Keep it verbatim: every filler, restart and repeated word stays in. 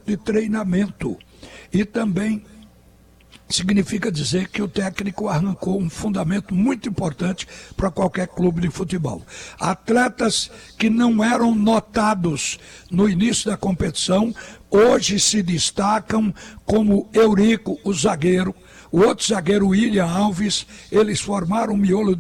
de treinamento. E também significa dizer que o técnico arrancou um fundamento muito importante para qualquer clube de futebol. Atletas que não eram notados no início da competição, hoje se destacam, como Eurico, o zagueiro, o outro zagueiro, William Alves. Eles formaram um miolo